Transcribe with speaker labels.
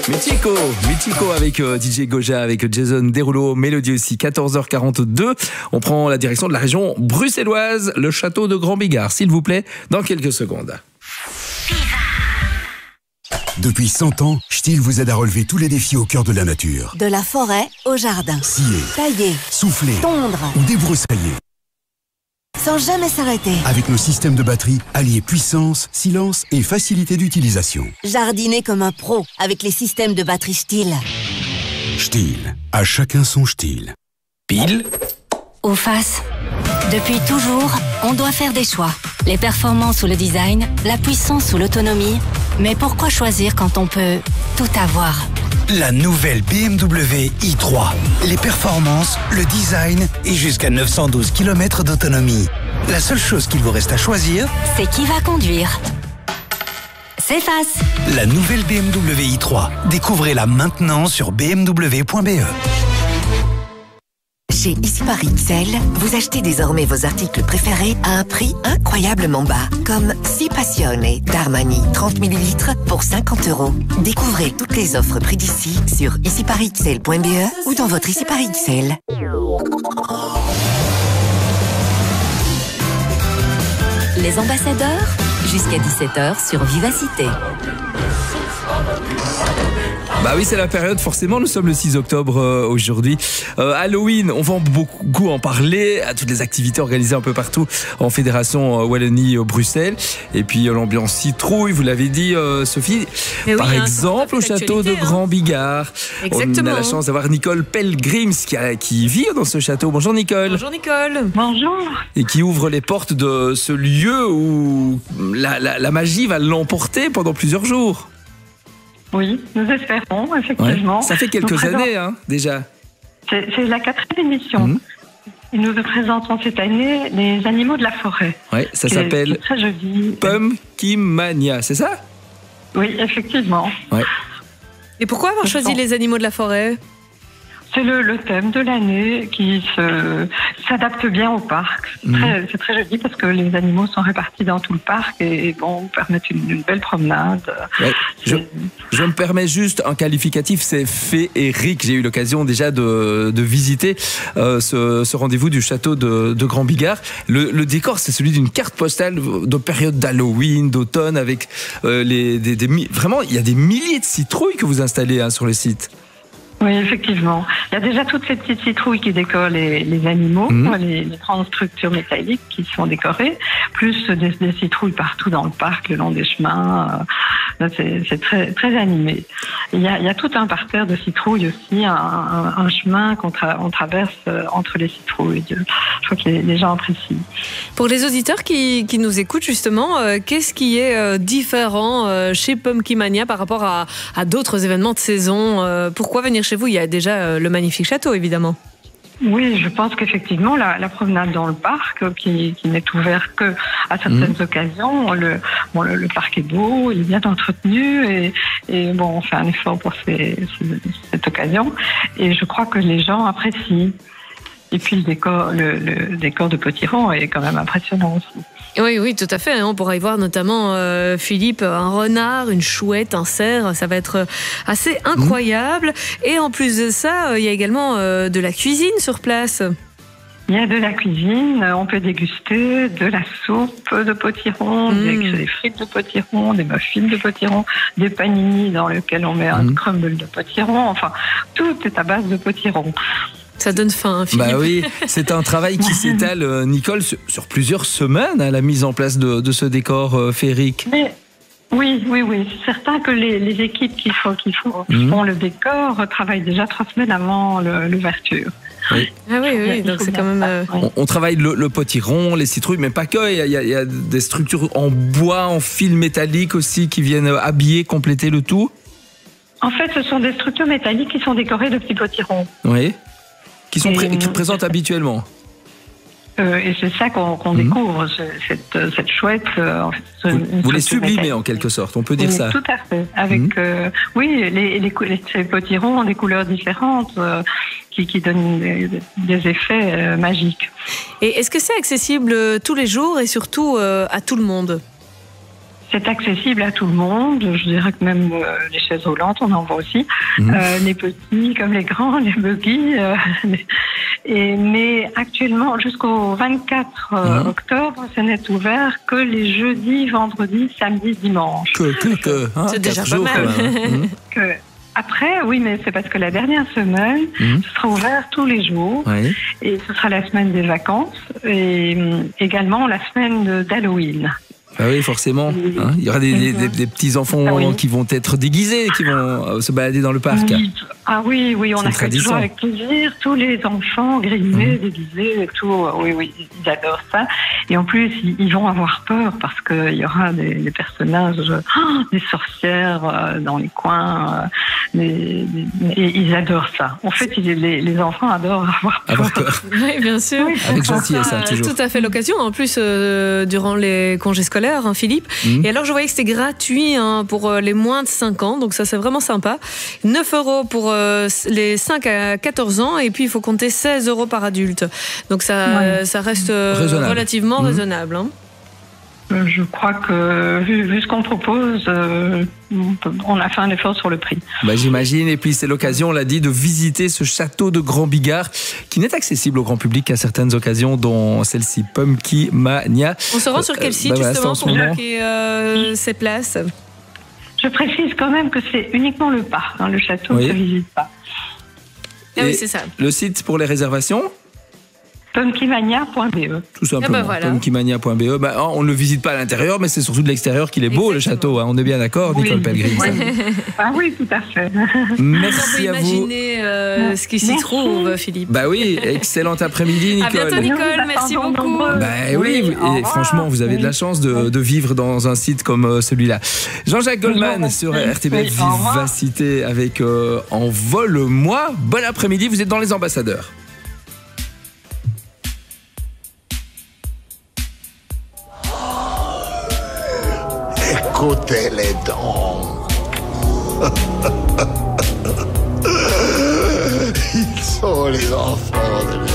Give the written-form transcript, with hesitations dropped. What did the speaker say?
Speaker 1: Mythico avec DJ Goja, avec Jason Derulo, Mélodie aussi, 14h42. On prend la direction de la région bruxelloise, le château de Grand-Bigard, s'il vous plaît, dans quelques secondes.
Speaker 2: Depuis 100 ans, Stihl vous aide à relever tous les défis au cœur de la nature.
Speaker 3: De la forêt au jardin.
Speaker 2: Scier,
Speaker 3: tailler,
Speaker 2: souffler,
Speaker 3: tondre
Speaker 2: ou débroussailler.
Speaker 3: Sans jamais s'arrêter.
Speaker 2: Avec nos systèmes de batterie, alliés puissance, silence et facilité d'utilisation.
Speaker 3: Jardiner comme un pro avec les systèmes de batterie Stihl.
Speaker 2: Stihl, à chacun son Stihl.
Speaker 1: Pile
Speaker 4: Ou face. Depuis toujours, on doit faire des choix. Les performances ou le design, la puissance ou l'autonomie. Mais pourquoi choisir quand on peut tout avoir ?
Speaker 5: La nouvelle BMW i3. Les performances, le design et jusqu'à 912 km d'autonomie. La seule chose qu'il vous reste à choisir,
Speaker 4: c'est qui va conduire. C'est face.
Speaker 5: La nouvelle BMW i3. Découvrez-la maintenant sur bmw.be.
Speaker 3: Chez Ici Paris XL, vous achetez désormais vos articles préférés à un prix incroyablement bas, comme Si Passione d'Armani 30 ml pour 50 €. Découvrez toutes les offres prix d'ici sur iciparisxl.be ou dans votre Ici Paris XL.
Speaker 4: Les ambassadeurs, jusqu'à 17h sur Vivacité.
Speaker 1: Bah oui, c'est la période, forcément, nous sommes le 6 octobre aujourd'hui. Halloween, on va beaucoup en parler, à toutes les activités organisées un peu partout en Fédération Wallonie-Bruxelles. Et puis l'ambiance citrouille, vous l'avez dit Sophie, par exemple au château de Grand-Bigard.
Speaker 6: Exactement.
Speaker 1: On a la chance d'avoir Nicole Pelgrims qui vit dans ce château. Bonjour Nicole.
Speaker 6: Bonjour Nicole.
Speaker 7: Bonjour.
Speaker 1: Et qui ouvre les portes de ce lieu où la magie va l'emporter pendant plusieurs jours.
Speaker 7: Oui, nous espérons, effectivement.
Speaker 1: Ouais. Ça fait quelques années, déjà.
Speaker 7: C'est la 4e édition. Et nous présentons cette année les animaux de la forêt.
Speaker 1: Ouais, ça s'appelle
Speaker 7: très joli.
Speaker 1: Pumpkin Mania, c'est ça ?
Speaker 7: Oui, effectivement.
Speaker 1: Ouais.
Speaker 6: Et pourquoi avoir choisi les animaux de la forêt ?
Speaker 7: C'est le thème de l'année qui s'adapte bien au parc. C'est très joli parce que les animaux sont répartis dans tout le parc et permettent une belle promenade.
Speaker 1: Ouais. Je me permets juste un qualificatif, c'est féerique. J'ai eu l'occasion déjà de visiter ce rendez-vous du château de Grand-Bigard. Le décor, c'est celui d'une carte postale de période d'Halloween, d'automne, avec vraiment, il y a des milliers de citrouilles que vous installez sur le site.
Speaker 7: Oui, effectivement. Il y a déjà toutes ces petites citrouilles qui décorent les animaux, les grandes structures métalliques qui sont décorées, plus des citrouilles partout dans le parc, le long des chemins. C'est très, très animé. Il y a tout un parterre de citrouilles aussi, un chemin qu'on traverse entre les citrouilles. Je crois que les gens apprécient.
Speaker 6: Pour les auditeurs qui nous écoutent justement, qu'est-ce qui est différent chez Pumpkin Mania par rapport à d'autres événements de saison ? Pourquoi venir chez vous ? Il y a déjà le magnifique château, évidemment.
Speaker 7: Oui, je pense qu'effectivement, la promenade dans le parc, qui n'est ouvert que à certaines occasions, le parc est beau, il est bien entretenu et on fait un effort pour cette occasion. Et je crois que les gens apprécient. Et puis le décor de Potiron est quand même impressionnant aussi.
Speaker 6: Oui, tout à fait. On pourra y voir notamment Philippe, un renard, une chouette, un cerf. Ça va être assez incroyable. Et en plus de ça, il y a également de la cuisine sur place.
Speaker 7: Il y a de la cuisine, on peut déguster de la soupe de potiron, des frites de potiron, des muffins de potiron, des panini dans lesquels on met un crumble de potiron. Enfin, tout est à base de potiron.
Speaker 6: Ça donne faim, Philippe.
Speaker 1: Bah oui, c'est un travail qui s'étale, Nicole, sur plusieurs semaines, la mise en place de ce décor féerique.
Speaker 7: Mais oui, c'est certain que les équipes qui font le décor travaillent déjà 3 semaines avant l'ouverture.
Speaker 1: Oui.
Speaker 6: Ah oui, donc c'est quand même...
Speaker 1: On travaille le potiron, les citrouilles, mais pas que. Il y a des structures en bois, en fil métallique aussi, qui viennent habiller, compléter le tout.
Speaker 7: En fait, ce sont des structures métalliques qui sont décorées de petits potirons.
Speaker 1: Oui. Qui présentent habituellement.
Speaker 7: Et c'est ça qu'on découvre, cette chouette.
Speaker 1: Vous les sublimez en quelque sorte, on peut dire ça.
Speaker 7: Tout à fait. Avec, ces potirons ont des couleurs différentes qui donnent des effets magiques.
Speaker 6: Et est-ce que c'est accessible tous les jours et surtout à tout le monde ?
Speaker 7: C'est accessible à tout le monde. Je dirais que même les chaises roulantes, on en voit aussi. Les petits comme les grands, les buggy. Mais actuellement, jusqu'au 24 octobre, ce n'est ouvert que les jeudis, vendredis, samedis, dimanches.
Speaker 6: C'est déjà pas mal.
Speaker 7: Après, oui, mais c'est parce que la dernière semaine, ce sera ouvert tous les jours.
Speaker 1: Oui.
Speaker 7: Et ce sera la semaine des vacances et également la semaine d'Halloween.
Speaker 1: Ah oui, forcément. Hein, il y aura des petits enfants qui vont être déguisés, qui vont se balader dans le parc.
Speaker 7: Oui, on accueille toujours avec plaisir tous les enfants grisés, déguisés et tout. Oui, ils adorent ça. Et en plus, ils vont avoir peur parce qu'il y aura des personnages, des sorcières dans les coins. Et ils adorent ça. En fait, les enfants adorent avoir peur.
Speaker 6: Oui, bien sûr.
Speaker 7: Oui,
Speaker 1: avec gentillesse, toujours.
Speaker 6: Tout à fait l'occasion. En plus, durant les congés scolaires, Philippe. Et alors, je voyais que c'était gratuit pour les moins de 5 ans. Donc ça, c'est vraiment sympa. 9 € pour les 5 à 14 ans. Et puis, il faut compter 16 € par adulte. Donc ça reste relativement raisonnable.
Speaker 7: Je crois que, vu ce qu'on propose, on a fait un effort sur le prix.
Speaker 1: J'imagine. Et puis, c'est l'occasion, on l'a dit, de visiter ce château de Grand Bigard, qui n'est accessible au grand public qu'à certaines occasions, dont celle-ci, Pumpkimania.
Speaker 6: On se rend sur quel site, justement, pour bloquer ces places?
Speaker 7: Je précise quand même que c'est uniquement le parc. Le château ne se visite pas.
Speaker 6: Oui, c'est ça.
Speaker 1: Le site pour les réservations?
Speaker 7: Pumpkimania.be.
Speaker 1: Tout simplement.
Speaker 6: Voilà.
Speaker 1: Pumpkimania.be. On ne le visite pas à l'intérieur, mais c'est surtout de l'extérieur qu'il est beau, le château. On est bien d'accord, Nicole Pellegrin.
Speaker 7: Oui, tout à fait.
Speaker 1: Merci à vous.
Speaker 6: Imaginez ce qui s'y trouve, Philippe.
Speaker 1: Oui, excellent après-midi, Nicole.
Speaker 6: À bientôt, Nicole. Merci beaucoup.
Speaker 1: Et franchement, vous avez de la chance de vivre dans un site comme celui-là. Jean-Jacques Goldman sur RTBF Vivacité avec Envole-moi. Bon après-midi, vous êtes dans Les Ambassadeurs.
Speaker 8: Écoutez les dents. Ils sont les enfants de